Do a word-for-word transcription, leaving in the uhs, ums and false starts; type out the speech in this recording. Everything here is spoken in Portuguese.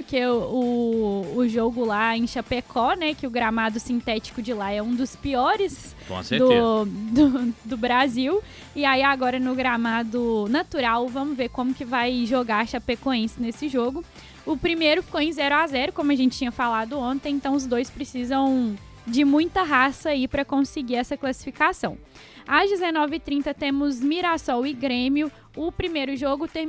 porque o, o jogo lá em Chapecó, né, que o gramado sintético de lá é um dos piores do, do, do Brasil. E aí agora no gramado natural, vamos ver como que vai jogar a Chapecoense nesse jogo. O primeiro ficou em zero a zero, como a gente tinha falado ontem, então os dois precisam de muita raça aí para conseguir essa classificação. Às dezenove e trinta temos Mirassol e Grêmio. O primeiro jogo terminou